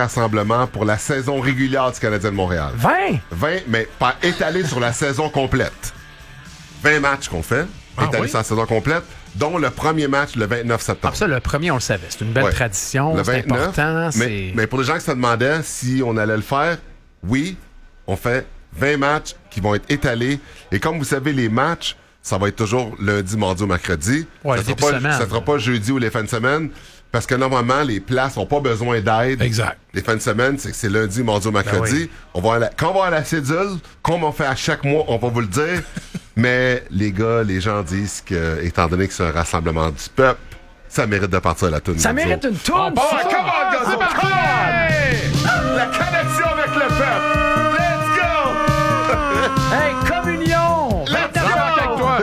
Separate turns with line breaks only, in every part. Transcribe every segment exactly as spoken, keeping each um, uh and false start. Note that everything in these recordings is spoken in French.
rassemblements pour la saison régulière du Canadien de Montréal.
vingt?
vingt, mais pas étalés sur la saison complète. vingt matchs qu'on fait,
ah,
étalés
oui?
sur la saison complète, dont le premier match le vingt-neuf septembre.
Ah, ça, le premier, on le savait. C'est une belle
ouais.
tradition,
le
c'est
vingt-neuf,
important.
Mais,
c'est...
mais pour les gens qui se demandaient si on allait le faire, oui, on fait vingt matchs qui vont être étalés. Et comme vous savez, les matchs, ça va être toujours lundi, mardi ou mercredi.
Ouais,
ça ne
début
sera,
semaine.
sera pas jeudi ou les fins de semaine. Parce que normalement, les places n'ont pas besoin d'aide.
Exact.
Les fins de semaine, c'est que c'est lundi, mardi ou mercredi.
Ben oui.
On va la, quand on va avoir la cédule, comme on fait à chaque mois, on va vous le dire. Mais les gars, les gens disent que, étant donné que c'est un rassemblement du peuple, ça mérite de partir à la toune.
Ça mérite une toune!
On part,
ça!
come on,
Gonzo, come on! La connexion avec le peuple! Let's go!
Hey, communion!
Let's
Ça va avec toi.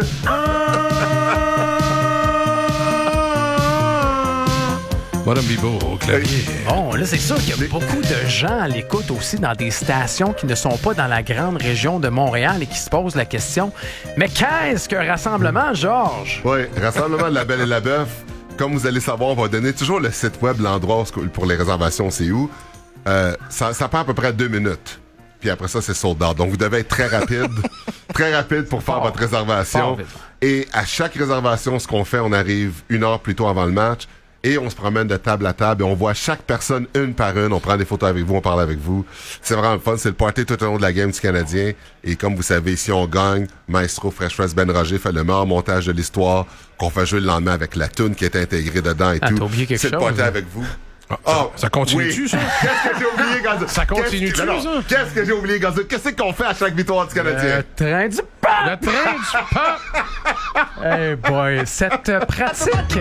Madame Bibo au clavier.
Bon, là, c'est sûr qu'il y a beaucoup de gens à l'écoute aussi dans des stations qui ne sont pas dans la grande région de Montréal et qui se posent la question, mais qu'est-ce qu'un rassemblement, Georges?
Oui, Rassemblement de la Belle et la Bœuf. Comme vous allez savoir, on va donner toujours le site web, l'endroit pour les réservations, c'est où. Euh, ça, ça prend à peu près deux minutes. Puis après ça, c'est sold out. Donc, vous devez être très rapide, très rapide pour faire
Fort.
votre réservation.
Fort vite.
Et à chaque réservation, ce qu'on fait, on arrive une heure plus tôt avant le match et on se promène de table à table et on voit chaque personne une par une. On prend des photos avec vous, on parle avec vous. C'est vraiment le fun. C'est le party tout au long de la game du Canadien. Et comme vous savez, si on gagne, Maestro Fresh Fresh Ben Roger fait le meilleur montage de l'histoire qu'on fait jouer le lendemain avec la toune qui est intégrée dedans et
Ah,
tout.
t'as oublié quelque
C'est le
chose,
party
hein?
avec vous.
Ah,
Oh,
ça, ça continue-tu,
oui.
ça?
Qu'est-ce que j'ai oublié, Gonzo?
Ça continue-tu,
Qu'est-ce que-
ça?
non, Qu'est-ce que j'ai oublié, Gonzo? Qu'est-ce qu'on fait à chaque victoire du Canadien?
Le train du pain!
Le train du pain!
Hey boy, cette euh, pratique...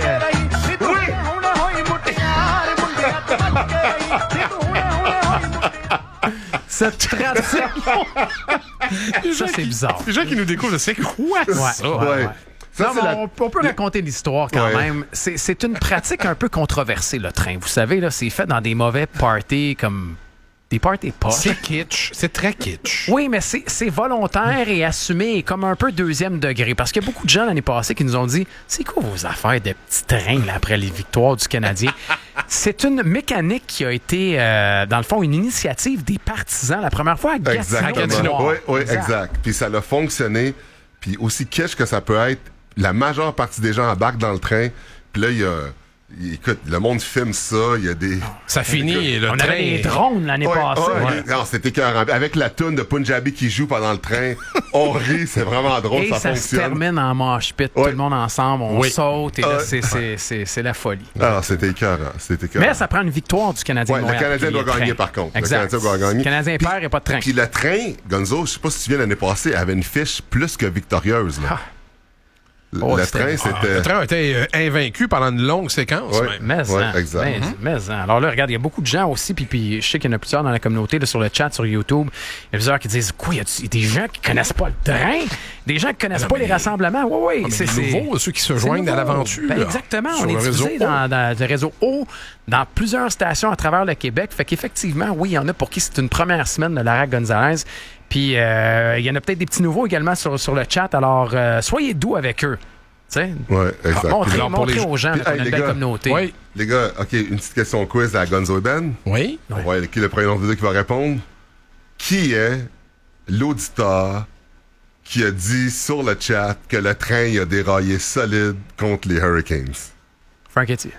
Cette pratique... Ça, c'est bizarre.
Les gens qui nous découvrent, c'est quoi
Ouais,
ça?
ouais, ouais.
Ça,
Non,
c'est
mais
la-
on, on peut raconter l'histoire quand
Ouais.
même. C'est, c'est une pratique un peu controversée, le train. Vous savez, là, c'est fait dans des mauvais parties comme des parties poches.
C'est kitsch. C'est très kitsch.
Oui, mais c'est, c'est volontaire et assumé et comme un peu deuxième degré. Parce qu'il y a beaucoup de gens l'année passée qui nous ont dit « C'est quoi vos affaires de petits trains là, après les victoires du Canadien? » C'est une mécanique qui a été, euh, dans le fond, une initiative des partisans la première fois à Gatineau.
Exactement. Oui, oui,
Exact.
exact. Puis ça a fonctionné. Puis aussi kitsch que ça peut être, la majeure partie des gens embarquent dans le train. Puis là, il y a... Écoute, le monde filme ça, il y a des...
Ça finit, le
On
train.
avait des drones l'année
Ouais,
passée.
ouais,
Ouais.
Non, c'était écœurant. Avec la toune de Punjabi qui joue pendant le train, on rit, c'est vraiment drôle,
Et
ça,
ça, se
fonctionne.
termine en mosh pit,
Ouais.
tout le monde ensemble, on
Oui.
saute et là,
Euh,
c'est, c'est, c'est, c'est la folie.
Ah, c'était écœurant, c'était écœurant.
Mais ça prend une victoire du Canadien
Ouais,
de
le
Montréal.
Canadien
puis
doit
le train.
gagner, par contre. Le
Exact.
Canadien doit gagner.
Le Canadien
Puis-
perd et pas de train.
Puis le train, Gonzo, je sais pas si tu te souviens, l'année passée, avait une fiche plus que victorieuse. Là.
Ah.
Le,
Oh,
le
c'était-
train,
Ah,
c'était...
le train a été euh, invaincu pendant une longue séquence.
Ouais.
même.
Mais,
Ouais,
hein,
exact.
mais, mais, hein. Alors là, regarde, il y a beaucoup de gens aussi, puis, puis je sais qu'il y en a plusieurs dans la communauté, là, sur le chat, sur YouTube. Il y a plusieurs qui disent quoi, il y a du- des gens qui connaissent pas le train, des gens qui connaissent
Ah,
pas
mais-
les rassemblements. Oui, oui,
Ah, mais
c'est
les
c'est-
nouveaux, ceux qui se
c'est
joignent à
nouveau.
l'aventure.
Ben, exactement,
Sur
on est
le réseau
diffusé
O.
dans, dans le réseau O, dans plusieurs stations à travers le Québec. Fait qu'effectivement, oui, il y en a pour qui c'est une première semaine de Lara Gonzalez. Puis euh, il y en a peut-être des petits nouveaux également sur, sur le chat. Alors, euh, soyez doux avec eux. Tu sais,
Ouais, exact.
montrez,
Puis,
alors, pour
montrez
les-
aux gens
puis,
qu'on
hey,
a une
les
belle
gars,
communauté.
Oui.
les gars, OK, une petite question quiz à Gonzo et Ben.
Oui.
On va voir qui est le premier nom de vidéo qui va répondre. Qui est l'auditeur qui a dit sur le chat que le train il a déraillé solide contre les Hurricanes?
Frank Etier.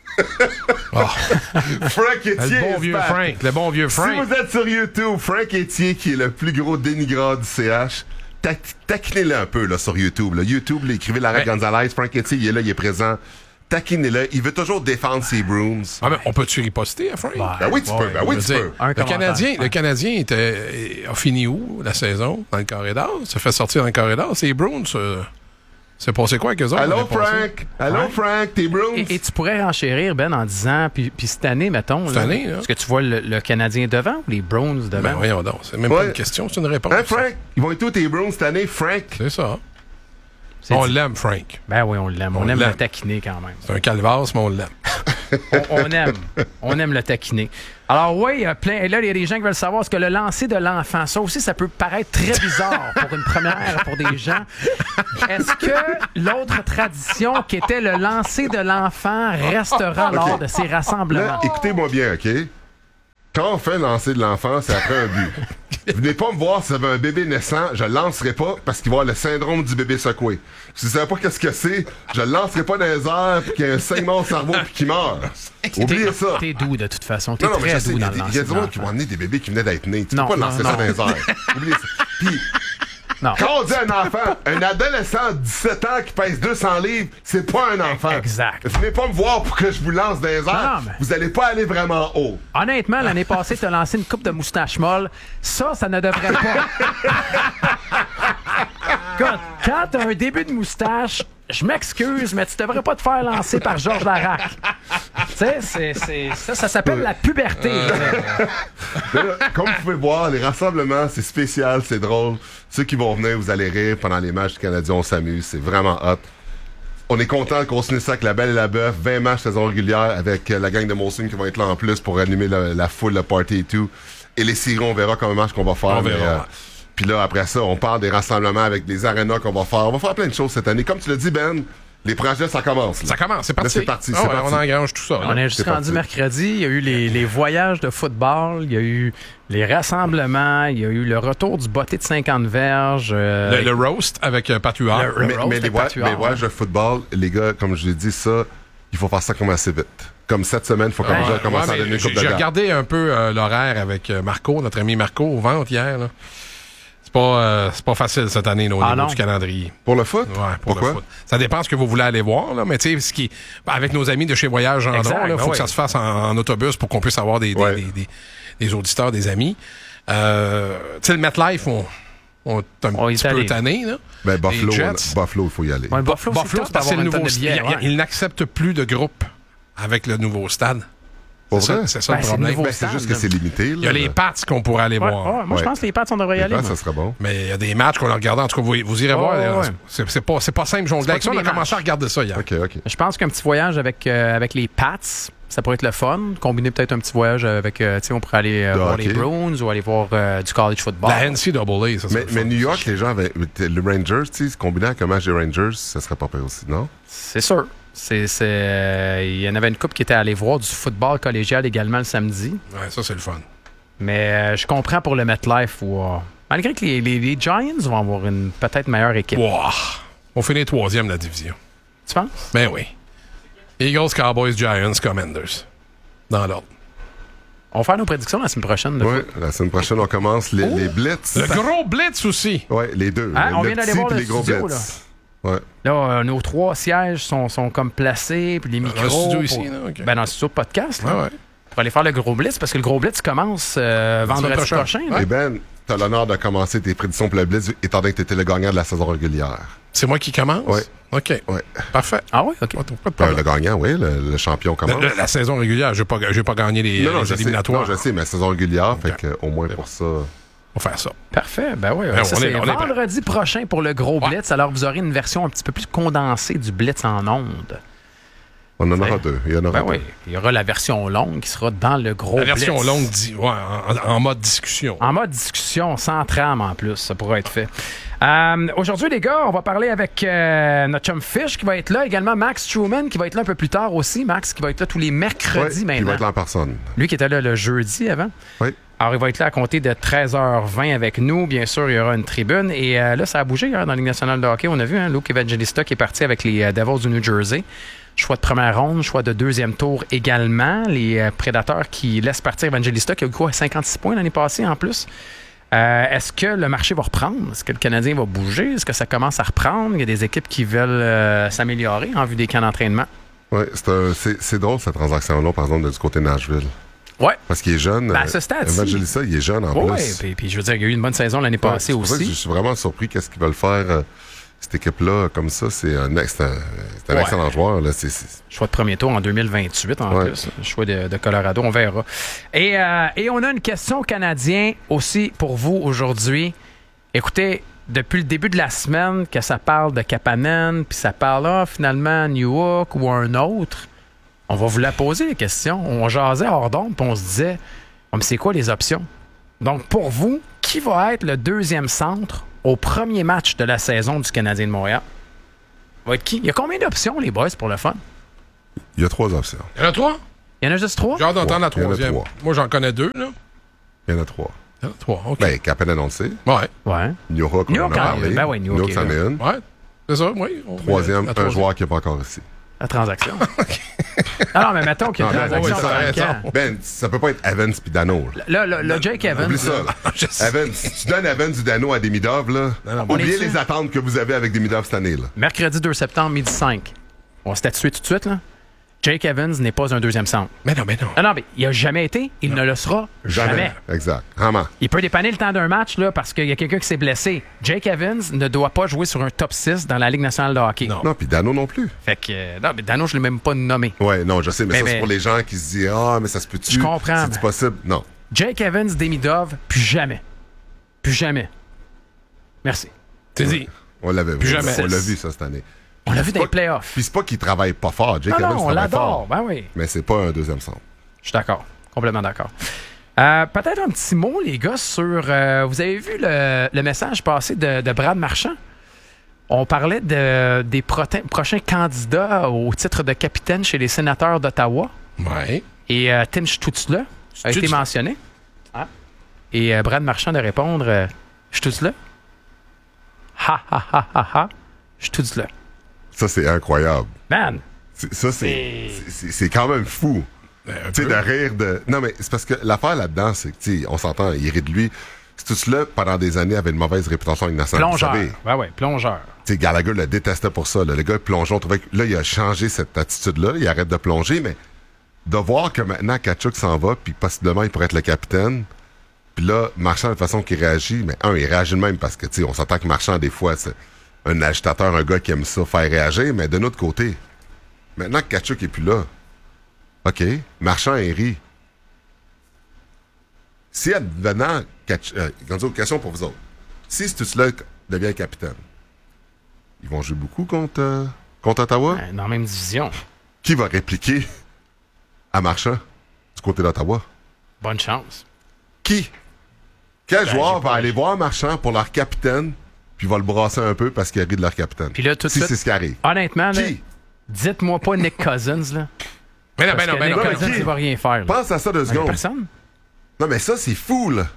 Frank Etier
Le bon
is
vieux
back.
Frank. Le bon vieux
Si
Frank.
vous êtes sur YouTube, Frank Etier, qui est le plus gros dénigreur du C H, tac- taquinez-le un peu là, sur YouTube. Là. YouTube, là, écrivez Lara
Ouais.
Gonzalez, Frank Etier, il est là, il est présent. Taquinez-le. Il veut toujours défendre ses Bruins.
Ah, ben, on peut-tu riposter à Frank?
Ben oui, tu peux. Ben oui,
Je
tu
veux
peux.
dire,
Un
le
commentaire.
Canadien, le Canadien était, a fini où la saison? Dans le corridor? Ça fait sortir dans le corridor. C'est les Bruins. euh, C'est passé quoi avec eux autres?
Allô,
l'année passée?
Frank? Allô,
Ouais.
Frank? Tes Bruins?
Et, et tu pourrais renchérir, Ben, en disant, puis, puis cette année, mettons,
Cette
là,
année, là.
est-ce que tu vois le, le Canadien devant ou les Browns devant?
Ben voyons donc. C'est même
Ouais.
pas une question, c'est une réponse.
Hein, Frank? Ils vont être tous tes Bruins cette année, Frank?
C'est ça.
C'est
On
dit.
l'aime, Frank.
Ben oui, on l'aime. On,
On
aime
l'aime.
le taquiner quand même.
C'est un calvaire, mais on l'aime.
On, on aime. On aime le taquiner. Alors oui, il y a plein. Et là, il y a des gens qui veulent savoir ce que le lancer de l'enfant. Ça aussi, ça peut paraître très bizarre pour une première pour des gens. Est-ce que l'autre tradition qui était le lancer de l'enfant restera lors de ces rassemblements?
Là, écoutez-moi bien, OK? Quand on fait lancer de l'enfant, c'est après un but. Venez pas me voir si vous avez un bébé naissant, je le lancerai pas parce qu'il va avoir le syndrome du bébé secoué. Si vous savez pas qu'est-ce que c'est, je le lancerai pas dans les airs puis qu'il y a un saignement au cerveau puis qu'il meurt. Oubliez ça.
T'es doux de toute façon. T'es
Non, non, mais
très
je sais,
doux
il y a
dans le
des- il y
lancer
a des
de
gens qui vont
l'enfant.
amener des bébés qui venaient d'être nés. Tu
Non,
peux pas
non,
lancer
non.
ça dans les airs. Oubliez ça. Puis,
Non.
quand on dit un enfant, un adolescent de dix-sept ans qui pèse deux cents livres, c'est pas un enfant.
Exact.
Venez pas me voir pour que je vous lance dans les airs.
Non, mais-
Vous allez pas aller vraiment haut.
Honnêtement, l'année passée, t'as lancé une coupe de moustache molle. Ça, ça ne devrait pas. Écoute, quand t'as un début de moustache, je m'excuse, mais tu devrais pas te faire lancer par Georges Larac. Tu sais, c'est, c'est, ça, ça s'appelle la puberté.
Mais là, comme vous pouvez voir, les rassemblements, c'est spécial, c'est drôle. Ceux qui vont venir, vous allez rire. Pendant les matchs du Canadien, on s'amuse. C'est vraiment hot. On est content de continuer ça avec la Belle et la Bœuf. vingt matchs saison régulière avec euh, la gang de Molson qui vont être là en plus pour animer la, la foule, le party et tout. Et les Sirons, on verra combien de matchs qu'on va faire.
On
mais,
verra.
euh, puis là, après ça, on parle des rassemblements avec des arénas qu'on va faire. On va faire plein de choses cette année. Comme tu l'as dit, Ben, les projets, ça commence. là.
Ça commence, c'est
Là,
parti.
c'est parti,
Ah
c'est
ouais,
parti.
on engrange tout ça. là.
On est juste
c'est
rendu
parti.
mercredi. Il y a eu les, les voyages de football. Il y a eu les rassemblements. Il y a eu le retour du botté de cinquante verges. euh,
Le, le roast avec euh, Pat Huard.
Le-
Mais,
roast
mais les,
avec
voy-
Patuard,
les voyages de football, les gars, comme je l'ai dit, ça, il faut faire ça comme assez vite. Comme cette semaine, il faut
Ouais,
commencer à
Ouais,
commencer à
mais
donner une
j'ai
coupe de
j'ai
date.
regardé un peu euh, l'horaire avec euh, Marco, notre ami Marco, au ventre hier. là. C'est pas, euh, c'est pas facile cette année là, au
Ah
niveau
non?
du calendrier.
Pour le foot?
Ouais, pour
Pourquoi?
le foot. Ça dépend ce que vous voulez aller voir, là, mais tu sais, ce qui avec nos amis de chez Voyage Gendron,
Exact,
il
ben
faut
ouais.
que ça se fasse en, en autobus pour qu'on puisse avoir des, des,
Ouais.
des, des- des auditeurs, des amis. Euh, tu sais, le MetLife, on, on est un
On y est
petit peu
allé.
tanné. Là.
Ben, Buffalo,
Les Jets.
on- Buffalo, il faut y aller.
Ouais, Buffalo,
Buffalo,
c'est
c'est parce que c'est le nouveau
de
stade.
billets,
Il,
ouais.
il n'accepte plus de groupe avec le nouveau stade.
Pour
C'est
vrai?
ça, c'est ça
Ben,
le
c'est le
problème.
nouveau
Ben, c'est
stade,
juste que
là.
c'est limité.
Il y a les Pats qu'on pourrait aller
Ouais,
voir.
ouais, moi, je
Ouais.
pense que les Pats, on devrait y
Les
aller.
Pats,
moi.
ça serait bon.
Mais il y a des matchs qu'on a regardés. En tout cas, vous, vous irez voir.
ouais,
là,
ouais.
C'est, c'est pas, c'est pas simple jongler avec
pas
ça. On
tous
a
les
commencé à regarder ça hier.
OK, OK.
Je pense qu'un petit voyage avec, euh, avec les Pats, ça pourrait être le fun. Combiner peut-être un petit voyage avec, euh, tu sais, on pourrait aller euh,
De
voir
hockey.
les Bruins ou aller voir euh, du college football.
La N C A A, ça serait
Mais,
le
mais
fun.
New York, les gens avaient. Le Rangers, tu sais, se combiner avec un match des Rangers, ça serait pas pire aussi, non?
C'est sûr. C'est, c'est, euh, il y en avait une couple qui était allée voir du football collégial également le samedi.
Ouais, ça, c'est le fun.
Mais euh, je comprends pour le MetLife où, euh, malgré que les, les, les Giants vont avoir une peut-être meilleure équipe.
Wow. On finit troisième de la division.
Tu penses?
Ben oui. Eagles, Cowboys, Giants, Commanders. Dans l'ordre.
On va faire nos prédictions la semaine prochaine. de
Oui,
foot.
la semaine prochaine, on commence les, les Blitz.
Le gros blitz aussi.
Ouais, les deux.
Hein,
le
on
le
vient d'aller
petit
voir
puis
le
les gros
studio,
Blitz. Ouais.
Là, euh, nos trois sièges sont, sont comme placés, puis les
Dans
micros.
le studio
pour-
ici, là, OK.
Ben, dans le studio de podcast.
Ouais,
là,
ouais.
Pour aller faire le gros blitz, parce que le gros blitz commence euh, vendredi
semaine
prochain.
prochaine.
là.
Et Ben, t'as l'honneur de commencer tes prédictions pour le Blitz, étant donné que t'étais le gagnant de la saison régulière.
C'est moi qui commence?
Ouais.
OK.
Ouais.
Parfait.
Ah oui? OK.
Pas de
Euh,
problème.
le gagnant, oui, le, le champion
La,
commence.
la- la saison régulière, je n'ai pas, j'ai pas gagné les,
non, non,
les
je sais,
éliminatoires.
non, je sais, mais la saison régulière,
Ok.
fait que, au moins pour ça.
On va faire ça.
Parfait. Ben oui.
Ben,
ça,
on est-
c'est
on est prêt.
vendredi prochain pour le gros
Ouais.
blitz. Alors, vous aurez une version un petit peu plus condensée du blitz en ondes.
On en aura
Ouais.
deux. Il y en aura
Ben
deux.
oui. Il y aura la version longue qui sera dans le gros
La version
blitz.
longue, di- ouais, en, en mode discussion.
En mode discussion, sans trame en plus, ça pourra être fait. Euh, Aujourd'hui, les gars, on va parler avec euh, notre chum Fish qui va être là, également Max Truman qui va être là un peu plus tard aussi. Max qui va être là tous les
Ouais,
mercredis
puis il
maintenant.
va être là en personne.
Lui qui était là le jeudi avant.
Oui.
Alors, il va être là à compter de treize heures vingt avec nous. Bien sûr, il y aura une tribune. Et euh, là, ça a bougé hier dans la Ligue nationale de hockey. On a vu hein, Luke Evangelista qui est parti avec les euh, Devils du New Jersey. Choix de première ronde, choix de deuxième tour également. Les euh, Prédateurs qui laissent partir Evangelista, qui a eu quoi, cinquante-six points l'année passée en plus. Euh, Est-ce que le marché va reprendre? Est-ce que le Canadien va bouger? Est-ce que ça commence à reprendre? Il y a des équipes qui veulent euh, s'améliorer en vue des camps d'entraînement.
Oui, c'est un- c'est c'est drôle cette transaction-là, par exemple, du côté de Nashville.
Ouais.
Parce qu'il est jeune.
Ben, à
euh,
ce stade-ci.
Evangelista, il est jeune en
Oui,
plus.
puis, puis je veux dire, il y a eu une bonne saison l'année
Ouais,
passée
c'est pour ça que
aussi.
je suis vraiment surpris qu'est-ce qu'ils veulent faire. euh, cette équipe-là, comme ça, c'est un, ex- c'est un, c'est un
Ouais.
excellent joueur. Là. C'est, c'est-
Choix de premier tour en deux mille vingt-huit en
Ouais.
plus. Choix de, de Colorado, on verra. Et, euh, et on a une question canadien aussi pour vous aujourd'hui. Écoutez, depuis le début de la semaine que ça parle de Kapanen, puis ça parle là, finalement Newhook ou un autre, on va vous la poser la question. On jasait hors d'onde, puis on se disait, oh, mais c'est quoi les options? Donc pour vous, qui va être le deuxième centre au premier match de la saison du Canadien de Montréal? Va être qui? Il y a combien d'options, les boys, pour le fun?
il y a trois options.
Il y en a trois?
Il y en a juste trois?
J'ai hâte d'entendre la
Il y en a
troisième.
trois.
Moi, j'en connais deux, là.
Il y en a trois.
Il y en a trois, OK.
Ben, qu'à peine annoncé.
Ouais,
Ouais.
New York, on
New
en a
York,
parlé.
ben ouais, New York
New York, c'en
est
est
là.
une.
ouais. C'est ça, oui. On-
Troisième,
la
un
troisième.
joueur qui n'est pas encore ici.
La transaction. Ah non, mais mettons qu'il y a une
Non, ben,
transaction
oui, t'as
dans le
raison.
camp.
Ben, ça peut pas être Evans puis Dano. là.
Là, là, là, Jake Evans.
Oublie ça. là.
Je sais.
Evans, si tu donnes Evans du Dano à Demidov, là,
non,
on
oubliez
est-tu?
les attentes que vous avez avec Demidov cette année. Là.
Mercredi deux septembre, midi cinq. On s'était tué tout de suite, là. Jake Evans n'est pas un deuxième centre.
Mais non, mais non.
Non, non, mais il a jamais été. Il ne le sera jamais.
Exact. Vraiment.
Il peut dépanner le temps d'un match là, parce qu'il y a quelqu'un qui s'est blessé. Jake Evans ne doit pas jouer sur un top six dans la Ligue nationale de hockey.
Non.
Non, puis Dano non plus.
Fait que, euh, non, mais Dano, je ne l'ai même pas nommé.
Ouais, non, je sais, mais,
Mais-
ça,
mais-
c'est pour les gens qui se disent ah, mais ça se peut-tu?
Je comprends,
C'est
mais-
possible? Non.
Jake Evans, Demidov, plus jamais. Plus jamais. Merci.
T'es dit.
On l'avait vu.
Plus jamais.
On l'a vu, ça, cette année.
On l'a vu dans les
pas-
playoffs.
Puis c'est pas qu'il travaille pas fort. Jake
Non,
Evans
non, on
travaille
l'adore.
fort.
Ben oui.
Mais c'est pas un deuxième centre.
Je suis d'accord. Complètement d'accord. Euh, peut-être un petit mot, les gars, sur... euh, vous avez vu le, le message passé de, de Brad Marchand? On parlait de, des prote- prochains candidats au titre de capitaine chez les sénateurs d'Ottawa.
Ouais.
Et euh, Tim Stutzle a été
Stutzle.
mentionné. Ah. Et euh, Brad Marchand de répondre euh, Stutzle? Ha ha ha ha ha. Stutzle.
Ça, c'est incroyable.
Man,
C'est- Ça, c'est
C'est-
c'est- c'est quand même fou.
Ben, un
Tu sais,
peu.
de rire de. Non, mais c'est parce que l'affaire là-dedans, c'est que, tu sais, on s'entend, il rit de lui. C'est tout cela, pendant des années, avait une mauvaise réputation avec nationale. Vous
plongeur.
savez,
Ouais, ouais, plongeur.
tu sais, Gallagher le détestait pour ça. Là. Le gars plongeon, on trouvait que là, il a changé cette attitude-là. Il arrête de plonger, mais de voir que maintenant, Tkachuk s'en va, puis possiblement, il pourrait être le capitaine. Puis là, Marchand, de la façon qu'il réagit, mais un, il réagit de même parce que, tu sais, on s'entend que Marchand, des fois, c'est un agitateur, un gars qui aime ça, faire réagir, mais de notre côté, maintenant que Tkachuk est plus là, OK, Marchand et rit. Si advenant, Tkachuk- euh, quand on dit, question pour vous autres, si Stutzle devient capitaine, ils vont jouer beaucoup contre, euh, contre Ottawa?
Ouais, dans la même division.
Qui va répliquer à Marchand du côté d'Ottawa?
Bonne chance.
Qui? Quel
Ben,
joueur
j'ai pas-
va aller voir Marchand pour leur capitaine, puis va le brasser un peu parce qu'il rit de leur capitaine?
Puis là, tout de
si
suite-
c'est ce qui arrive.
Honnêtement, là,
Qui?
dites-moi pas Nick Cousins, là.
Mais non,
Parce
ben non,
que
ben
Nick
non.
mais
Cousins,
qui?
il va rien faire. Là.
Pense à ça deux
Il y a
secondes.
personne.
Non, mais ça, c'est fou, là.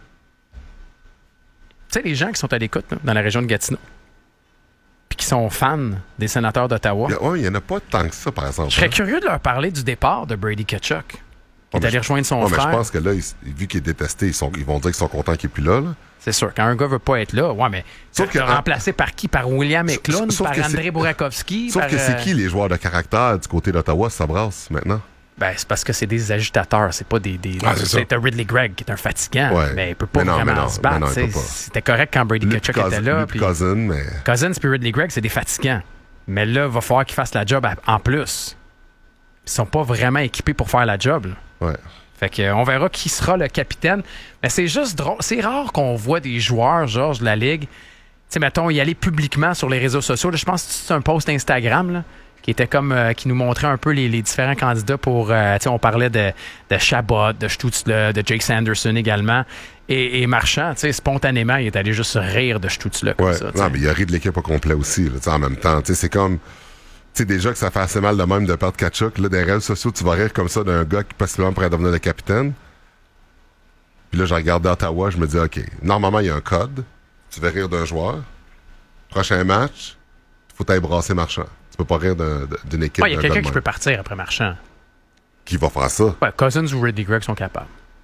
Tu sais, les gens qui sont à l'écoute là, dans la région de Gatineau, puis qui sont fans des sénateurs d'Ottawa,
Il y a- ouais, il y en a pas tant que ça, par exemple.
je serais
hein.
curieux de leur parler du départ de Brady Tkachuk, qui
Ouais,
est
mais
allé
je-
rejoindre son
Ouais, mais
frère.
je pense que là, il- vu qu'il est détesté, ils, sont, ils vont dire qu'ils sont contents qu'il n'est plus là, là.
C'est sûr, quand un gars veut pas être là, ouais, mais
Sauf
sauf
que-
que remplacé par qui? Par William Eklund,
sauf
par
que
André
c'est-
Burakovsky?
Sauf
par,
que c'est
euh,
qui les joueurs de caractère du côté d'Ottawa, ça brasse maintenant?
Ben, c'est parce que c'est des agitateurs, c'est pas des. des
Ah, c'est ça.
c'est un Ridley Gregg qui est un fatigant,
Ouais.
mais il peut pas
Mais non,
vraiment
mais non,
se battre.
mais non, il
tu sais.
peut pas.
C'était correct quand Brady
Luke
Tkachuk
Cousin,
était là.
Luke
puis
Cousin, mais...
Cousins puis Ridley Gregg, c'est des fatigants. Mais là, il va falloir qu'ils fassent la job à- en plus. Ils sont pas vraiment équipés pour faire la job. là.
Ouais.
Fait que, euh, on verra qui sera le capitaine. Mais c'est juste drôle. C'est rare qu'on voit des joueurs, Georges, de la Ligue, tu sais, mettons, y aller publiquement sur les réseaux sociaux. Là, je pense que c'est un post Instagram, là, qui était comme, euh, qui nous montrait un peu les, les différents candidats pour, euh, tu sais, on parlait de, de Chabot, de Stutzle, de Jake Sanderson également. Et, et Marchand, tu sais, spontanément, il est allé juste rire de Stutzle comme
Ouais.
ça. tu sais.
Non, mais il a ri de l'équipe au complet aussi, là, tu sais, en même temps. Tu sais, c'est comme... Tu sais, déjà que ça fait assez mal de même de perdre Tkachuk. Là, des réseaux sociaux, tu vas rire comme ça d'un gars qui possiblement pourrait devenir le capitaine. Puis là, je regarde Ottawa, je me dis, OK, normalement, il y a un code. Tu veux rire d'un joueur. Prochain match, il faut t'aller brasser Marchand. Tu peux pas rire d'un- d'une équipe
Ouais, il y a
d'un
quelqu'un
gars de
qui
même.
peut partir après Marchand.
Qui va faire ça.
Ouais, Cousins ou Ridley Gregg sont capables.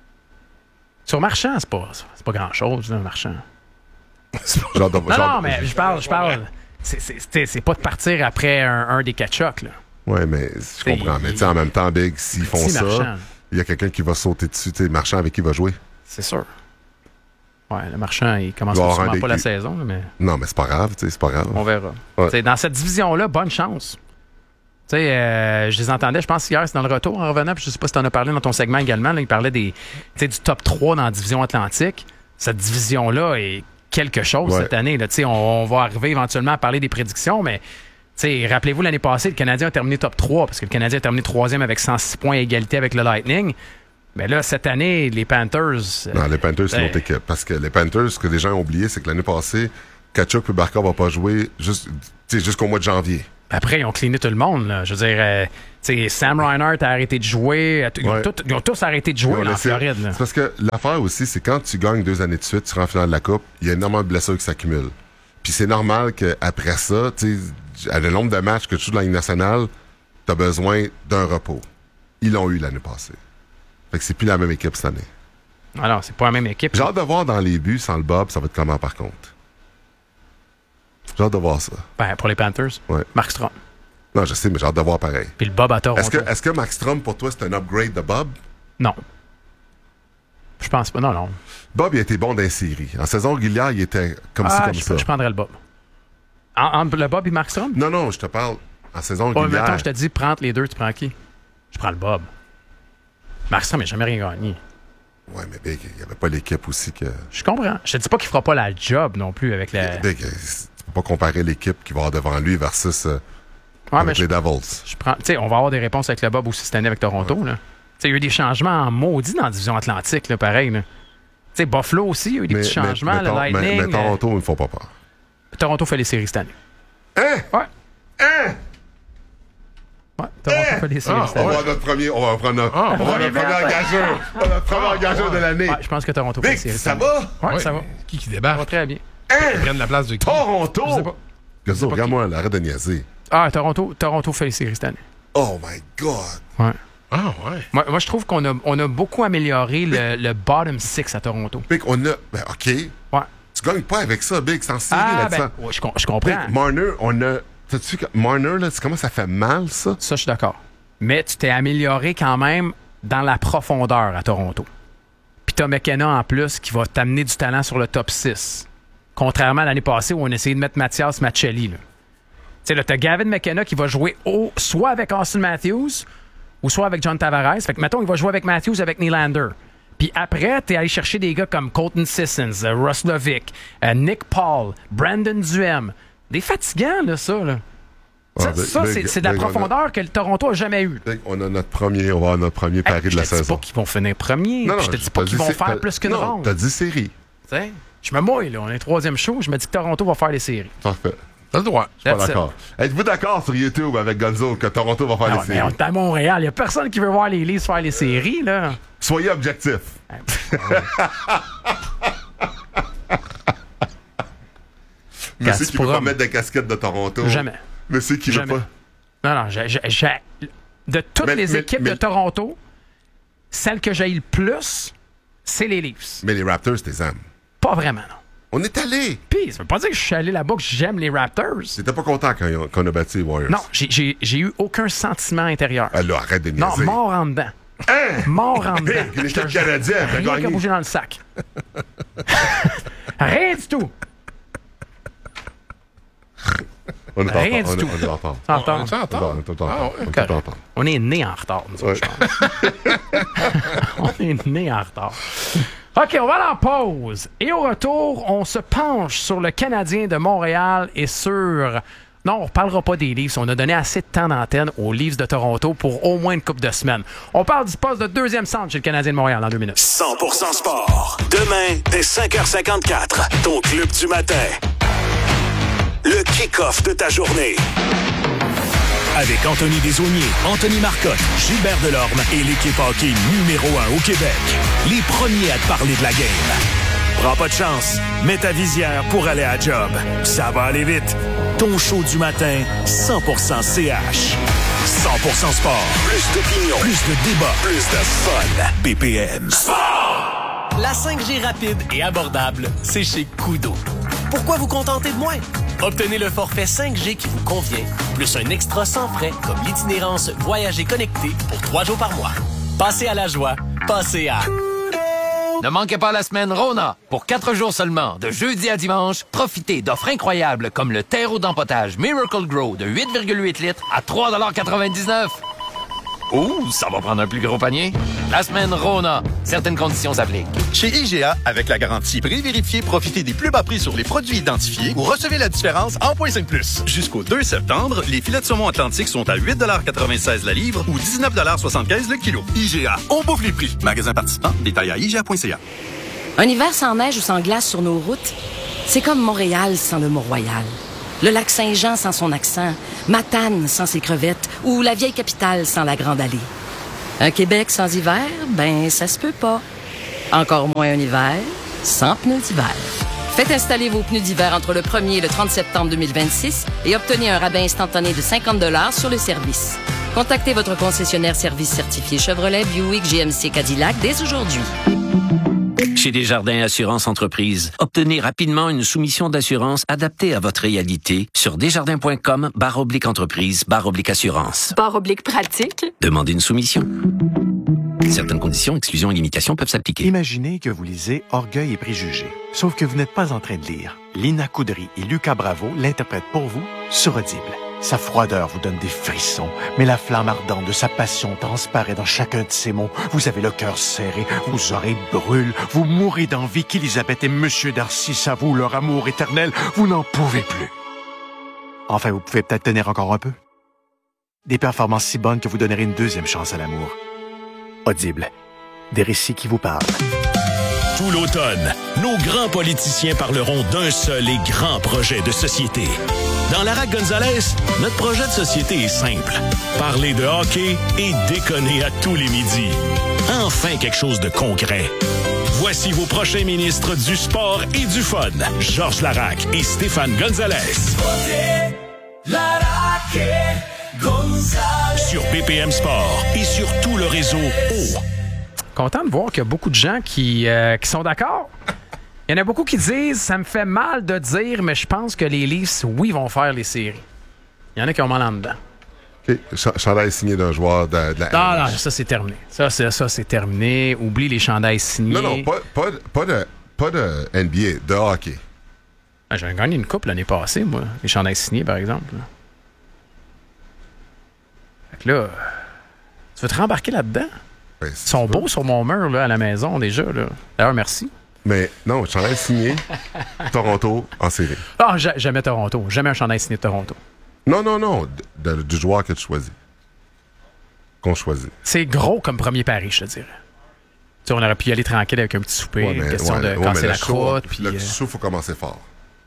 Sur Marchand, c'est pas, c'est pas grand-chose, là, Marchand.
Genre de-
Non,
genre
non,
de-
mais je parle, je parle. C'est, c'est, c'est- c'est pas de partir après un, un des Tkachuk, là.
Ouais, mais je comprends.
il-
Mais tu sais, en même temps, Big, s'ils font
Petit
ça,
Marchand.
il y a quelqu'un qui va sauter dessus. Tu sais, Marchand avec qui il va jouer.
C'est sûr. Ouais, le Marchand, il commence
Il va y avoir
sûrement
un
pas
des-
la saison, là, mais
Non, mais c'est pas grave, tu sais, c'est pas grave.
on verra.
Ouais.
T'sais, dans cette division-là, bonne chance. Tu sais, euh, je les entendais, je pense hier, c'est dans le retour en revenant, puis je sais pas si tu en as parlé dans ton segment également, là, il parlait des, tu sais, du top trois dans la division Atlantique. Cette division-là est quelque chose
Ouais.
cette année. Là. Tu sais, On, on va arriver éventuellement à parler des prédictions, mais tu sais, rappelez-vous, l'année passée, le Canadien a terminé top trois, parce que le Canadien a terminé troisième avec cent six points à égalité avec le Lightning. Mais là, cette année, les Panthers... euh,
Non, les Panthers, c'est
ben-
notre équipe. Parce que les Panthers, ce que les gens ont oublié, c'est que l'année passée, Tkachuk et Barkov vont pas jouer juste, tu sais, jusqu'au mois de janvier.
Après, ils ont cleané tout le monde. Là. Je veux dire, euh, tu sais, Sam Reinhart a arrêté de jouer. Ils ont,
Ouais.
tout- ils ont tous arrêté de jouer
Ouais,
là, en
c'est-
Floride. Là.
C'est parce que l'affaire aussi, c'est quand tu gagnes deux années de suite, tu rentres en finale de la Coupe, il y a énormément de blessures qui s'accumulent. Puis c'est normal qu'après ça, tu sais, à le nombre de matchs que tu joues dans la Ligue nationale, tu as besoin d'un repos. Ils l'ont eu l'année passée. Fait que c'est plus la même équipe cette année.
Alors, c'est pas la même équipe.
J'ai hâte de voir dans les buts sans le Bob, ça va être comment par contre. J'ai hâte de voir ça.
Ben, pour les Panthers,
Ouais.
Markstrom.
Non, je sais, mais j'ai hâte de voir pareil.
Puis le Bob à Toronto.
Est-ce que, est-ce que Max Strom, pour toi, c'est un upgrade de Bob?
Non. Je pense pas. Non, non.
Bob, il a été bon dans les séries. En saison régulière, il était comme ci,
Ah,
comme
je,
ça.
je prendrais le Bob. En- Entre le Bob et Markstrom?
Non, non, je te parle en saison
Oh,
régulière.
mettons, je te dis, prends entre les deux, tu prends qui? Je prends le Bob. Markstrom n'a jamais rien gagné.
Ouais, mais Big, il n'y avait pas l'équipe aussi que...
Je comprends. Je te dis pas qu'il fera pas la job non plus avec la...
Big, euh, tu peux pas comparer l'équipe qui va avoir devant lui versus euh,
Ouais, mais
avec
je,
les Devils.
je prends... Tu sais, on va avoir des réponses avec le Bob aussi cette année avec Toronto, là. Tu sais, il y a eu des changements en maudit dans la division Atlantique, là, pareil, là. Tu sais, Buffalo aussi, il y a eu des
Mais,
petits
mais-
changements,
mais,
le
Tor- mais-
Lightning.
mais Toronto, ils ne font pas peur.
euh, Toronto fait les séries cette année.
Hein?
Ouais.
Hein?
Ouais, Toronto
Hein?
fait les séries
Ah,
cette
On
année.
va avoir notre premier, on va prendre notre,
Ah,
on va avoir
ouais.
notre premier engageur. On va notre premier engageur de l'année.
Ouais, je pense que Toronto fait les
Big,
séries
ça
cette année.
va?
Ouais, ça va.
Qui qui
Ça va
débarque?
très bien.
Ils prennent la place de qui?
Toronto!
Je sais pas.
Gazzo,
pas
regarde-moi, là, arrête de niaiser.
Ah, Toronto, Toronto fait les séries cette année.
Oh my God!
Ouais.
Ah, ouais.
Moi, moi, je trouve qu'on a, on a beaucoup amélioré le, le bottom six à Toronto.
Big, on a... Ben, OK.
Ouais.
Tu gagnes pas avec ça, Big. C'est en série,
Ah,
là-dedans.
ben, ouais, je, com- je comprends.
Big, Marner, on a... T'as-tu que Marner, là, tu sais comment ça fait mal, ça?
Ça, je suis d'accord. Mais tu t'es amélioré quand même dans la profondeur à Toronto. Puis t'as McKenna en plus qui va t'amener du talent sur le top six. Contrairement à l'année passée où on essayait de mettre Mathias Maccelli. Là. Tu sais, là, t'as Gavin McKenna qui va jouer au, soit avec Austin Matthews ou soit avec John Tavares. Fait que, mettons, il va jouer avec Matthews avec Nylander. Puis après, t'es allé chercher des gars comme Colton Sissons, euh, Russ Lovick, euh, Nick Paul, Brandon Duhem. Des fatigants, là, ça, là. Ça,
Ah, Big,
ça, c'est,
Big,
c'est de la
Big, on a-
profondeur que le Toronto a jamais eu.
Big, on a notre premier, on va avoir notre premier pari
Hey,
de
je
la
te dis
saison.
pas qu'ils vont finir premier.
Non,
puis
non,
je te dis
je-
pas
t'as
qu'ils
dit
vont
sé-
faire
t'as-
plus qu'une
non,
ronde.
T'as dit série.
Tu sais, je me mouille, là. On est troisième show. Je me dis que Toronto va faire les séries.
Parfait.
T'as le droit.
Je suis pas
That's it.
d'accord. Êtes-vous d'accord sur YouTube avec Gonzo que Toronto va faire
Ah
les
ouais, mais
séries?
on est à Montréal. Il n'y a personne qui veut voir les Leafs faire les séries, là.
Soyez objectifs. Monsieur qui ne veut pas
Gazprom.
mettre de casquette de Toronto.
Jamais.
Monsieur qui ne veut
Jamais.
pas.
Non, non. j'ai- j'ai- j'ai- de toutes
Mais-
les
mais-
équipes
mais-
de Toronto, celle que j'ai le plus, c'est les Leafs.
Mais les Raptors, t'es aimes.
Pas vraiment, non.
On est allé.
Puis, ça veut pas dire que je suis allé là-bas que j'aime les Raptors.
T'étais pas content quand ils ont- qu'on a battu les Warriors.
Non, j'ai- j'ai j'ai eu aucun sentiment intérieur.
Ah là, arrête de
Non,
niaiser.
mort en dedans. Mort en dedans.
Hey, l'équipe canadienne, t'as
Rien qu'à
gagné.
bouger dans le sac. Rien du tout.
On est en
Rien
retard,
du
on est-
tout.
on est en retard.
En retard.
On est en
On est en
retard.
retard, on est en retard.
Ah ouais,
On est en
correct.
retard.
On est né en retard, nous autres, je pense. On est né en retard. OK, on va aller en pause. Et au retour, on se penche sur le Canadien de Montréal et sur... Non, on ne parlera pas des Leafs. On a donné assez de temps d'antenne aux Leafs de Toronto pour au moins une couple de semaines. On parle du poste de deuxième centre chez le Canadien de Montréal dans deux minutes.
cent pour cent sport. Demain, dès cinq heures cinquante-quatre, ton club du matin. Le kick-off de ta journée. Avec Anthony Desaulniers, Anthony Marcotte, Gilbert Delorme et l'équipe hockey numéro un au Québec. Les premiers à te parler de la game. Prends pas de chance. Mets ta visière pour aller à la job. Ça va aller vite. Ton show du matin, cent pour cent C H. cent pour cent sport. Plus d'opinion. Plus de débat. Plus de fun. B P M.
La cinq G rapide et abordable, c'est chez Koodo. Pourquoi vous contenter de moins? Obtenez le forfait cinq G qui vous convient, plus un extra sans frais comme l'itinérance Voyager connecté pour trois jours par mois. Passez à la joie, passez à...
Ne manquez pas la semaine Rona. Pour quatre jours seulement, de jeudi à dimanche, profitez d'offres incroyables comme le terreau d'empotage Miracle Grow de huit virgule huit litres à trois quatre-vingt-dix-neuf. Ouh, ça va prendre un plus gros panier. La semaine Rona. Certaines conditions s'appliquent.
Chez I G A, avec la garantie prix vérifié, profitez des plus bas prix sur les produits identifiés ou recevez la différence en point cinq plus. Jusqu'au deux septembre, les filets de saumon atlantique sont à huit quatre-vingt-seize la livre ou dix-neuf soixante-quinze le kilo. I G A, on bouffe les prix. Magasin participant, détail à I G A point C A.
Un hiver sans neige ou sans glace sur nos routes, c'est comme Montréal sans le Mont-Royal. Le lac Saint-Jean sans son accent, Matane sans ses crevettes ou la vieille capitale sans la grande allée. Un Québec sans hiver, ben ça se peut pas. Encore moins un hiver sans pneus d'hiver. Faites installer vos pneus d'hiver entre le premier et le trente septembre deux mille vingt-six et obtenez un rabais instantané de cinquante dollars sur le service. Contactez votre concessionnaire service certifié Chevrolet, Buick, G M C, Cadillac dès aujourd'hui.
Chez Desjardins Assurance Entreprise, obtenez rapidement une soumission d'assurance adaptée à votre réalité sur desjardins.com barre oblique entreprise barre oblique assurance.
Barre oblique pratique.
Demandez une soumission. Certaines conditions, exclusions et limitations peuvent s'appliquer.
Imaginez que vous lisez Orgueil et préjugés. Sauf que vous n'êtes pas en train de lire. Lina Coudry et Lucas Bravo l'interprètent pour vous sur Audible. Sa froideur vous donne des frissons, mais la flamme ardente de sa passion transparaît dans chacun de ses mots. Vous avez le cœur serré, vos oreilles brûlent, vous mourrez d'envie qu'Élisabeth et Monsieur Darcy s'avouent leur amour éternel. Vous n'en pouvez plus. Enfin, vous pouvez peut-être tenir encore un peu. Des performances si bonnes que vous donnerez une deuxième chance à l'amour. Audible. Des récits qui vous parlent.
Tout l'automne, nos grands politiciens parleront d'un seul et grand projet de société. Dans Lara Gonzalez, notre projet de société est simple. Parler de hockey et déconner à tous les midis. Enfin quelque chose de concret. Voici vos prochains ministres du sport et du fun. Georges Laraque et Stéphane Gonzalez. Sur B P M Sport et sur tout le réseau O.
Content de voir qu'il y a beaucoup de gens qui, euh, qui sont d'accord. Il y en a beaucoup qui disent « ça me fait mal de dire, mais je pense que les Leafs, oui, vont faire les séries ». Il y en a qui ont mal en dedans.
OK. Ch- chandail signé d'un joueur de, de la
Non, non, ça, c'est terminé. Ça, c'est, ça, c'est terminé. Oublie les chandails signés.
Non, non, pas, pas, pas, de, pas de N B A, de hockey.
Ah, j'ai gagné une coupe l'année passée, moi. Les chandails signés, par exemple. Là. Fait que là, tu veux te rembarquer là-dedans?
Ben,
Ils sont beaux sur mon mur, là, à la maison, déjà. Là. D'ailleurs, merci.
Mais non, chandail signé, Toronto en série.
Ah, ja- jamais Toronto. Jamais un chandail signé de Toronto.
Non, non, non, de, de, du joueur que tu choisis. Qu'on choisit.
C'est gros comme premier pari, je te dirais. Tu sais, on aurait pu y aller tranquille avec un petit souper,
Ouais, mais-
question
ouais,
de
ouais,
casser
mais
la
le show,
croûte. Puis,
Le
euh,
show, il faut commencer fort.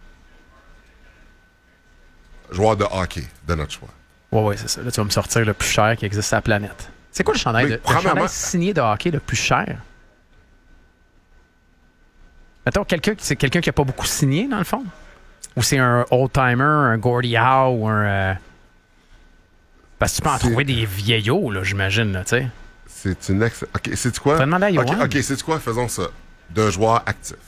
Joueur de hockey, de notre choix.
Ouais, ouais, c'est ça. Là, tu vas me sortir le plus cher qui existe sur la planète. C'est quoi le chandail,
Mais,
de, le
premièrement-
chandail signé de hockey le plus cher? Mettons, quelqu'un, c'est quelqu'un qui n'a pas beaucoup signé, dans le fond? Ou c'est un old-timer, un Gordie Howe ou un... euh, Parce que tu peux en
C'est-
trouver des vieillots, là, j'imagine, là, tu sais.
C'est une ex... OK, c'est quoi?
T'as demandé à
OK,
Yoann.
OK, c'est quoi? Faisons ça. D'un joueur actif.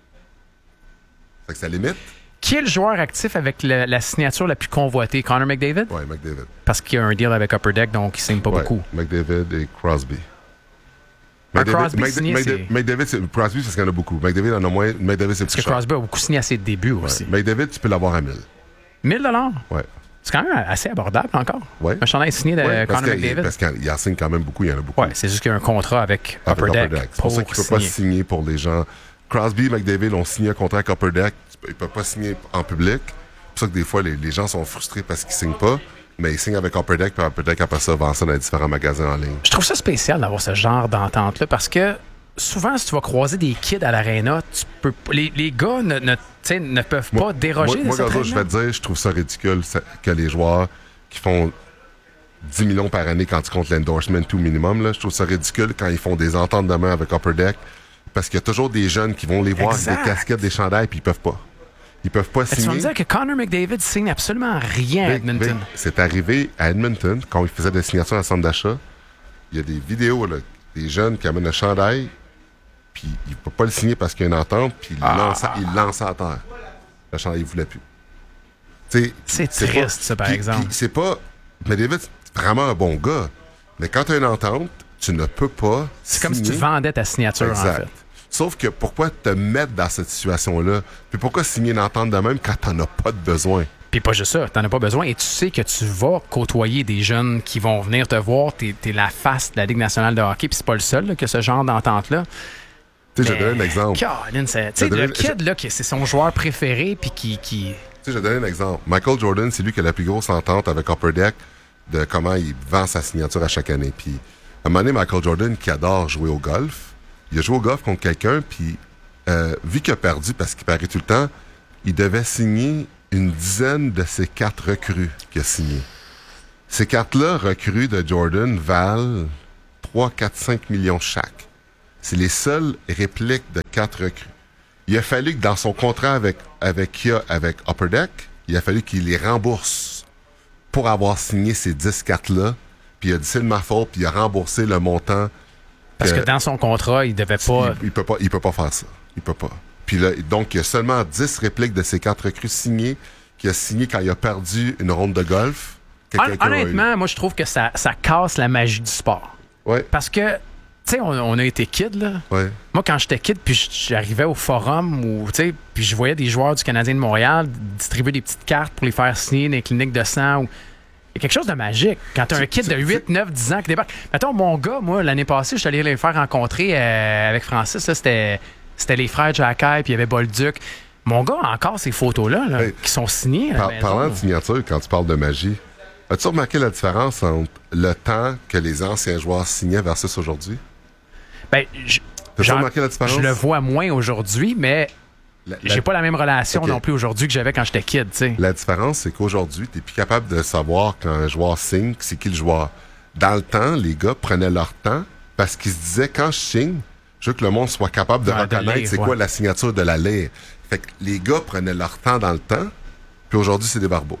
Fait que ça limite?
Qui est le joueur actif avec le- la signature la plus convoitée? Connor McDavid?
Ouais, McDavid.
Parce qu'il y a un deal avec Upper Deck, donc il signe pas
Ouais,
beaucoup.
McDavid et Crosby.
Un
McDavid-
Crosby
McDavid-
signé,
McDavid-
c'est-
McDavid, c'est Crosby, parce qu'il y en a beaucoup. McDavid en a moins. McDavid, c'est
Parce
plus
que
cher.
Crosby a beaucoup signé à ses débuts aussi.
Ouais. McDavid, tu peux l'avoir à mille.
mille dollars?
Ouais.
C'est quand même assez abordable encore.
Ouais.
Un chandail signé de
Ouais, parce
Connor
que-
McDavid.
Parce qu'il en signe quand même beaucoup, il y en a beaucoup.
Ouais, c'est juste qu'il y a un contrat avec,
Avec
Upper Deck.
C'est pour ça qu'il ne peut pas
signer.
signer pour les gens. Crosby et McDavid ont signé un contrat avec Upper Deck. Ils ne peuvent pas signer en public. C'est pour ça que des fois, les, les gens sont frustrés parce qu'ils ne signent pas. Mais ils signent avec Upper Deck, puis Upper Deck, après ça, vend ça dans les différents magasins en ligne.
Je trouve ça spécial d'avoir ce genre d'entente-là parce que souvent, si tu vas croiser des kids à l'aréna, tu peux p- les, les gars ne, ne, tu sais, ne peuvent pas déroger.
Moi, moi
de cette
Gazo, je vais
règle-là.
te dire, je trouve ça ridicule ça- que les joueurs qui font dix millions par année quand tu comptes l'endorsement tout minimum, là, je trouve ça ridicule quand ils font des ententes de main avec Upper Deck parce qu'il y a toujours des jeunes qui vont les voir
Exact.
avec des casquettes, des chandails, puis ils peuvent pas. Ils peuvent pas
Mais tu vas me
signer.
dire que Connor McDavid signe absolument rien à
Vic,
Edmonton.
Vic, c'est arrivé à Edmonton, quand ils faisaient des signatures à centre d'achat. Il y a des vidéos, là, des jeunes qui amènent un chandail, puis ils ne peuvent pas le signer parce qu'il y a une entente, puis ils
Ah.
lancent à- ils lancent à terre. Le chandail, ils ne voulaient plus. T'sais,
C'est
pas-
triste, ça, par
puis-
exemple.
puis c'est pas... Mais David, c'est vraiment un bon gars. Mais quand tu as une entente, tu ne peux pas
C'est comme si tu
signer.
vendais ta signature,
Exact.
en fait.
Sauf que pourquoi te mettre dans cette situation-là? Puis pourquoi signer une entente de même quand t'en as pas de besoin?
Puis pas juste ça, t'en as pas besoin. Et tu sais que tu vas côtoyer des jeunes qui vont venir te voir. T'es, t'es la face de la Ligue nationale de hockey. Puis c'est pas le seul là, que ce genre d'entente-là.
Tu sais, je
Mais,
vais donner un exemple.
Colin, c'est- tu sais,
Je vais
le
donner-
kid, là, qui- c'est son joueur préféré. Puis qui... qui...
Tu sais, je vais donner un exemple. Michael Jordan, c'est lui qui a la plus grosse entente avec Upper Deck de comment il vend sa signature à chaque année. Puis, à un moment donné, Michael Jordan, qui adore jouer au golf, il a joué au golf contre quelqu'un, puis euh, vu qu'il a perdu parce qu'il paraît tout le temps, il devait signer une dizaine de ces cartes recrues qu'il a signées. Ces cartes-là, recrues de Jordan, valent trois, quatre, cinq millions chaque. C'est les seules répliques de cartes recrues. Il a fallu que dans son contrat avec, avec Kia, avec Upper Deck, il a fallu qu'il les rembourse pour avoir signé ces dix cartes-là. Puis il a dit c'est de ma faute, puis il a remboursé le montant.
Parce que, que dans son contrat, il devait pas...
Il, il peut pas. Il peut pas faire ça. Il peut pas. Puis là, donc, il y a seulement dix répliques de ces cartes recrues signées qu'il a signées quand il a perdu une ronde de golf.
Hon- honnêtement, moi, je trouve que ça, ça casse la magie du sport.
Ouais.
Parce que, tu sais, on, on a été kid, là.
Ouais.
Moi, quand j'étais kid, puis j'arrivais au forum, où, tu sais, puis je voyais des joueurs du Canadien de Montréal distribuer des petites cartes pour les faire signer dans les cliniques de sang. Ou... Il y a quelque chose de magique. Quand tu as un kid de huit, neuf, dix ans qui débarque. Mettons, mon gars, moi, l'année passée, je suis allé les faire rencontrer euh, avec Francis. Là, c'était, c'était les frères Jacky, puis il y avait Bolduc. Mon gars a encore ces photos-là, là,
hey,
qui sont signées. À la
par,
maison,
parlant
là.
de signature, quand tu parles de magie, as-tu remarqué la différence entre le temps que les anciens joueurs signaient versus aujourd'hui?
Ben, je,
T'as-tu remarqué la différence?
Je le vois moins aujourd'hui, mais la, la... j'ai pas la même relation okay. non plus aujourd'hui que j'avais quand j'étais kid. T'sais.
La différence, c'est qu'aujourd'hui, t'es plus capable de savoir quand un joueur signe, c'est qui le joueur. Dans le temps, les gars prenaient leur temps parce qu'ils se disaient, quand je signe, je veux que le monde soit capable de ouais, reconnaître de lire, c'est ouais. quoi la signature de la lire. Fait que les gars prenaient leur temps dans le temps, puis aujourd'hui, c'est des barbeaux.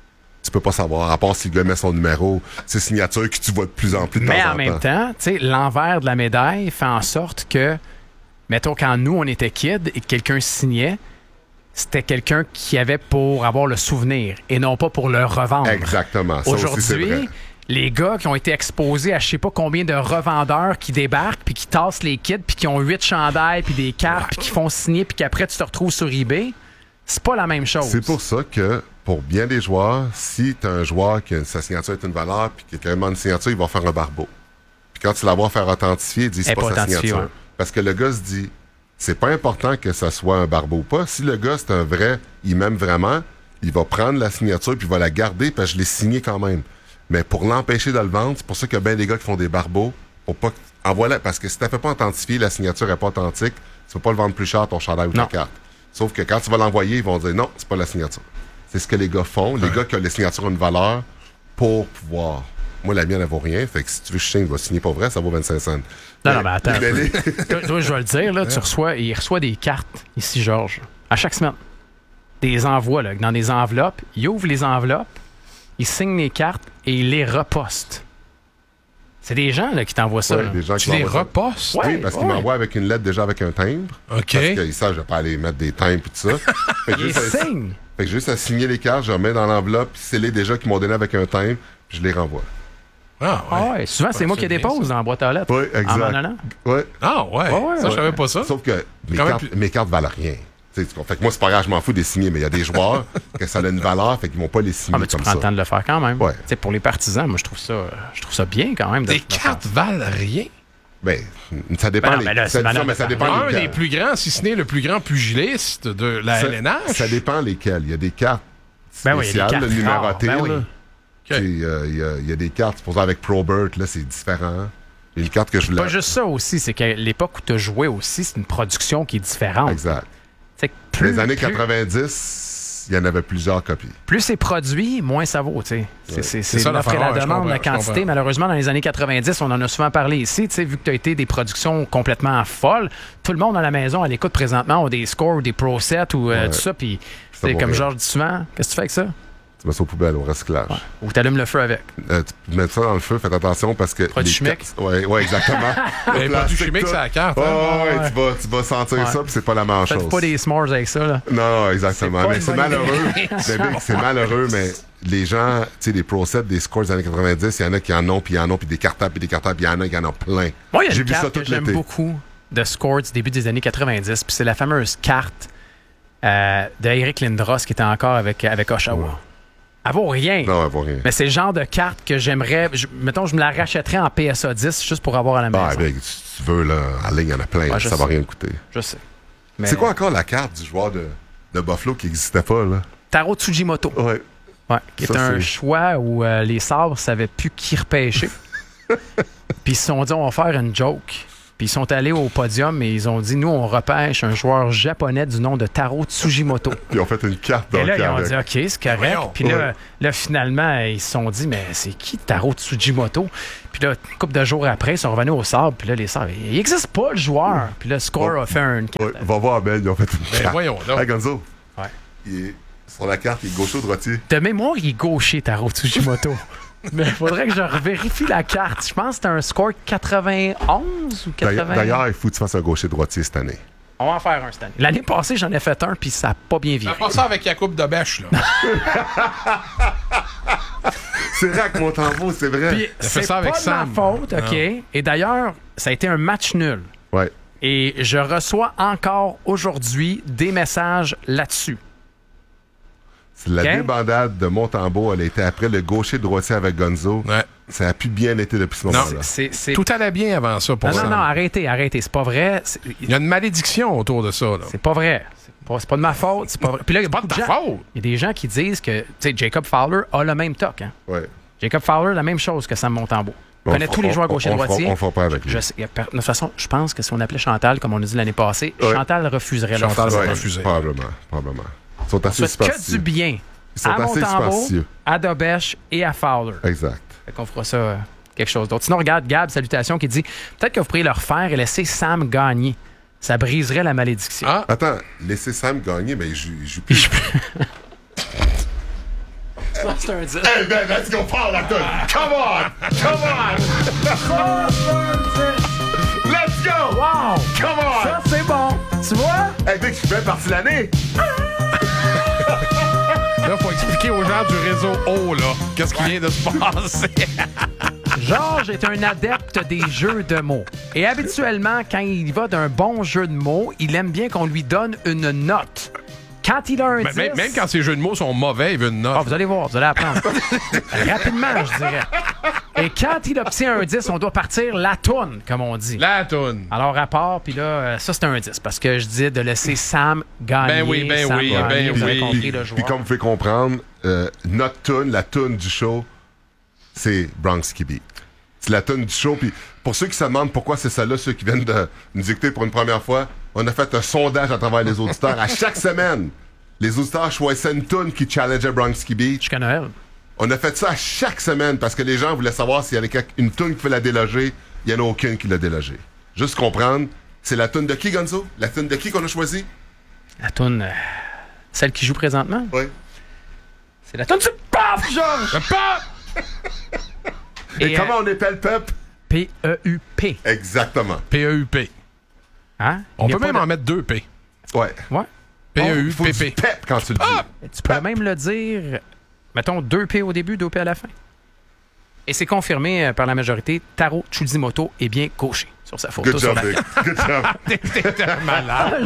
Tu peux pas savoir, à part si le gars met son numéro, c'est signature que tu vois de plus en plus de
Mais
temps en,
en même temps, tu sais, l'envers de la médaille fait en sorte que, mettons, quand nous, on était kids et que quelqu'un signait, c'était quelqu'un qui avait pour avoir le souvenir et non pas pour le revendre.
Exactement. Ça
Aujourd'hui,
aussi, c'est vrai.
Les gars qui ont été exposés à je sais pas combien de revendeurs qui débarquent puis qui tassent les kids puis qui ont huit chandails puis des cartes puis qui font signer puis qu'après tu te retrouves sur eBay, c'est pas la même chose.
C'est pour ça que pour bien des joueurs, si tu as un joueur qui a, sa signature est une valeur puis qui a carrément une signature, il va faire un barbeau. Puis quand tu la vois faire authentifier, il dit c'est pas, pas sa signature. Ouais. Parce que le gars se dit c'est pas important que ça soit un barbeau ou pas. Si le gars c'est un vrai, il m'aime vraiment, il va prendre la signature puis il va la garder parce que je l'ai signé quand même. Mais pour l'empêcher de le vendre, c'est pour ça qu'il y a bien des gars qui font des barbeaux. Pour pas envoie-la, parce que si tu ne fais pas authentifier, la signature n'est pas authentique, tu ne peux pas le vendre plus cher ton chandail ou ta carte. Sauf que quand tu vas l'envoyer, ils vont dire non, c'est pas la signature. C'est ce que les gars font. Les ouais. gars qui ont les signatures ont une valeur pour pouvoir. Moi, la mienne, elle vaut rien. Fait que si tu veux que je signe, je vais signer pas vrai, ça vaut vingt-cinq cents.
Non, mais, non, mais attends. Les... toi, toi, je vais le dire, là, tu reçois, il reçoit des cartes ici, Georges, à chaque semaine. Des envois, là, dans des enveloppes. Il ouvre les enveloppes. Il signe les cartes et il les reposte. C'est des gens là, qui t'envoient ça.
Ouais, des gens
tu
qui
les repostes?
Oui,
ouais,
parce
ouais.
qu'ils m'envoient avec une lettre déjà avec un timbre.
OK.
Parce qu'ils savent que je vais pas aller mettre des timbres et tout ça. Fait que
ils signent.
Fait que juste à signer les cartes, je remets dans l'enveloppe, puis c'est les déjà qui m'ont donné avec un timbre, puis je les renvoie.
Ah ouais.
Ah ouais. Souvent, c'est ouais, moi qui dépose dans la boîte à lettres.
Oui, exact.
En m'en allant.
Ouais.
Ah ouais. ouais, ouais ça, ouais. je savais pas ça.
Sauf que mes cartes, plus... mes cartes valent rien. Fait que moi, c'est pas grave, je m'en fous des signer, mais il y a des joueurs que ça a une valeur, fait qu'ils vont pas les signer
ah, mais tu
comme
prends
ça.
le temps de le faire quand même.
Ouais.
T'sais, pour les partisans, moi, je trouve ça, je trouve ça bien quand même. De,
des
de
cartes
faire.
valent rien.
Ben, ça dépend.
Ben non, mais là,
ça,
ça,
mais ça dépend
un
lesquels.
des plus grands, si ce n'est le plus grand pugiliste de la
ça,
L N H.
Ça dépend lesquels. Il y a des cartes spéciales,
ben oui, il y a des cartes
numérotées.
Ben
là.
oui.
Okay. Il, y a, il, y a, il y a des cartes, pour ça, avec Probert, là, c'est différent. Il y a une carte que je voulais.
Pas juste ça aussi, c'est qu'à l'époque où tu as joué aussi, c'est une production qui est différente.
Exact.
Plus,
les années
plus,
quatre-vingt-dix, il y en avait plusieurs copies.
Plus c'est produit, moins ça vaut. C'est, ouais. c'est, c'est, c'est ça, l'offre et la demande, la quantité. Malheureusement, dans les années quatre-vingt-dix, on en a souvent parlé ici. Vu que tu as été des productions complètement folles, tout le monde à la maison, à l'écoute présentement, a des scores ou des pro sets ou euh, ouais. tout ça. Puis, c'est comme Georges dit souvent, qu'est-ce que tu fais avec ça?
Tu mets ça aux poubelles, au recyclage.
Ouais. Ou tu allumes le feu avec.
Euh, tu mets ça dans le feu, fais attention parce que.
Produit chimique.
Oui, ouais, exactement.
Le produit chimique, c'est la carte.
Oh,
hein?
ouais, ouais. Tu, vas, tu vas sentir ouais. ça, puis c'est pas la même chose.
Faites pas des s'mores avec ça, là.
Non, exactement. C'est mais c'est malheureux. c'est, c'est malheureux, mais les gens, tu sais, les pro sets, des scores des années quatre-vingt-dix, il y en a qui en ont, puis il y en ont, puis des cartables, puis des cartables, puis il y en a qui en ont plein.
Moi, il y a
J'ai
une
vu
carte
ça
que
toute
j'aime
l'été.
beaucoup de scores du début des années quatre-vingt-dix, puis c'est la fameuse carte euh, d'Éric Lindros qui était encore avec, avec Oshawa. Ouais. Elle vaut rien.
Non, elle vaut rien.
Mais c'est le genre de carte que j'aimerais. Je, mettons, je me la rachèterais en P S A dix juste pour avoir à la maison.
Ah, ben, si tu veux, là, en ligne, il y en a plein.
Ouais,
ça
sais.
va rien coûter.
Je sais. Mais...
C'est quoi encore la carte du joueur de, de Buffalo qui n'existait pas, là?
Taro Tsujimoto.
Ouais.
Ouais, qui ça, est un c'est... choix où euh, les Sabres ne savaient plus qui repêcher. Puis ils se sont dit, on va faire une joke. Puis ils sont allés au podium et ils ont dit, nous, on repêche un joueur japonais du nom de Taro Tsujimoto.
Puis ils ont fait une carte
Et là,
d'hockey
ils ont
avec.
dit, OK, c'est correct.
Voyons.
Puis là,
Ouais.
là, finalement, ils se sont dit, mais c'est qui Taro Tsujimoto? Puis là, une couple de jours après, ils sont revenus au sable. Puis là, les sables, il n'existe pas, le joueur. Puis là, Score
Oh.
a fait un...
Ouais, va voir Ben, ils ont fait une
Ben,
carte.
voyons donc.
Hey, Gonzo.
Ouais.
Il est, sur la carte, il est gaucher ou droitier?
De mémoire, il est gaucher, Taro Tsujimoto. Mais il faudrait que je revérifie la carte. Je pense que c'était un score quatre-vingt-onze ou
D'ailleurs,
quatre-vingts.
d'ailleurs, il faut que tu fasses un gaucher-droitier cette année.
On va en faire un cette année. L'année passée, j'en ai fait un, puis ça n'a pas bien
Ça
viré.
pas ça avec Yacoub de Bêche, là.
C'est vrai avec mon tambour, c'est vrai.
Puis
Il a fait
c'est
ça avec
pas de
Sam.
ma faute, OK? Et d'ailleurs, ça a été un match nul.
Ouais.
Et je reçois encore aujourd'hui des messages là-dessus.
C'est la
Ok.
débandade de Montembeau, elle a été après le gaucher-droitier avec Gonzo.
Ouais.
Ça a pu bien été depuis ce moment-là.
C'est, c'est...
Tout allait bien avant ça pour
Non, non,
Sam.
non, arrêtez, arrêtez. C'est pas vrai. C'est,
Il y a une malédiction autour de ça, là.
c'est pas vrai. C'est pas, c'est pas de ma faute. C'est pas vrai. Puis là, il y a
Pas
beaucoup
de
de
ta
gens-
faute.
Il y a des gens qui disent que, tu sais, Jacob Fowler a le même toc. Hein?
Ouais.
Jacob Fowler, la même chose que Sam Montembeau.
On
Il connaît
fera-
tous les joueurs
on-
gauchers
on- on fera-
droitiers.
on fera pas avec lui.
Je sais- il y a per- de toute façon, je pense que si on appelait Chantal, comme on a dit l'année passée,
Ouais.
Chantal refuserait
Chantal
l'offre.
va
Ouais,
refuser.
Probablement, probablement. Ils sont
On
assez
souhaite que
superstitieux.
du bien
Ils sont
à
assez
Montembeau,
superstitieux.
à Dobèche et à Fowler.
Exact.
Fait qu'on fera ça euh, quelque chose d'autre. Sinon, regarde, Gab, salutations, qui dit peut-être que vous pourriez le refaire et laisser Sam gagner. Ça briserait la malédiction.
Ah,
Attends, laissez Sam gagner, mais il joue, il joue plus.
C'est un dix.
Hey, Ben, let's go, parle la tune. Come on! Come on! Let's go!
Wow!
Come on!
Ça, c'est bon. Tu vois?
Hey, Vic, je suis bien parti l'année.
là, faut expliquer aux gens du réseau O, là, qu'est-ce qui vient de se passer.
Georges est un adepte des jeux de mots. Et habituellement, quand il va d'un bon jeu de mots, il aime bien qu'on lui donne une note. Quand il a un
Mais
dix...
même, même quand ces jeux de mots sont mauvais, il veut une note.
Ah, vous allez voir, vous allez apprendre. Rapidement, je dirais. Et quand il obtient un dix, on doit partir la toune, comme on dit.
La toune.
Alors, à part, puis là, euh, ça, c'est un dix. Parce que je disais de laisser Sam gagner.
Ben oui, ben
Sam
oui,
gagner,
ben
vous avez
oui.
compris
Puis,
le
puis
joueur.
comme vous pouvez comprendre, euh, notre tune, la tune du show, c'est Bronx Beat. C'est la tune du show. Puis pour ceux qui se demandent pourquoi c'est celle-là, ceux qui viennent de nous dicter pour une première fois, on a fait un sondage à travers les auditeurs. À chaque semaine, les auditeurs choisissaient une tune qui challengeait Bronx Beat.
Jusqu'à Noël.
On a fait ça à chaque semaine parce que les gens voulaient savoir s'il y avait quelque- une tune qui pouvait la déloger. Il n'y en a aucune qui l'a délogée. Juste comprendre, c'est la tune de qui, Gonzo? La tune de qui qu'on a choisi?
La toune, euh, celle qui joue présentement,
Oui.
c'est la toune du paf, Georges!
Le pop!
Et,
Et,
comment
euh,
on appelle Pep?
P E U P.
Exactement.
P E U P.
Hein?
On
Il y a
peut
pas
même
de-
en mettre deux P.
Ouais.
Ouais.
P E U
Il faut
P
du
P.
pep quand tu le dis.
Tu peux même le dire, mettons, deux P au début, deux P à la fin. Et c'est confirmé euh, par la majorité, Taro Tsujimoto est bien gaucher sur sa photo.
Good
sur
job,
la...
Vic. Good job.
T'es un malade.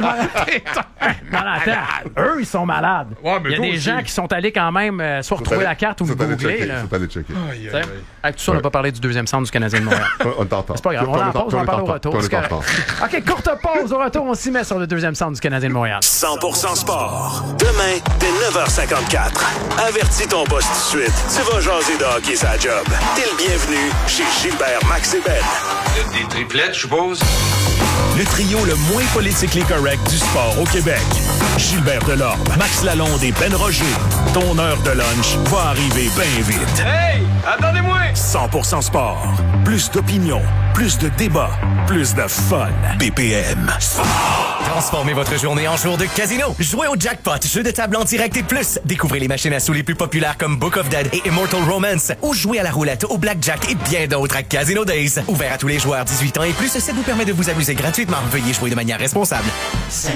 Non, non, attends. Eux, ils sont malades.
Ouais, mais
Il y a
toi
des
aussi.
gens qui sont allés quand même euh, soit retrouver
allé-
la carte ou me
sont allés
googler.
checker,
Là.
sont allés checker.
Aïe, aïe,
T'sais,
aïe.
Avec tout ça, on n'a pas parlé du deuxième centre du Canadien de Montréal.
On t'entend.
C'est pas grave, on en pause, on en parle au retour.
On
c'est
est en
correct.
retard.
OK, courte pause. Au retour, on s'y met sur le deuxième centre du Canadien de Montréal.
cent pour cent sport. Demain, dès neuf heures cinquante-quatre. Avertis ton boss tout de suite. Tu vas jaser de hockey sa job. T'es le bienvenu chez Gilbert Max et Ben.
Des triplettes, je suppose?
Le trio le moins politically correct du sport au Québec. Gilbert Delorme, Max Lalonde et Ben Roger. Ton heure de lunch va arriver bien vite.
Hey! Attendez-moi!
cent pour cent sport. Plus d'opinion, plus de débats, plus de fun. B P M.
Transformez votre journée en jour de casino. Jouez au jackpot, jeu de table en direct et plus. Découvrez les machines à sous les plus populaires comme Book of Dead et Immortal Romance. Ou jouez à la roulette, au blackjack et bien d'autres à Casino Days. Ouvert à tous les joueurs dix-huit ans et plus, ça vous permet de vous amuser gratuitement. Veuillez jouer de manière responsable.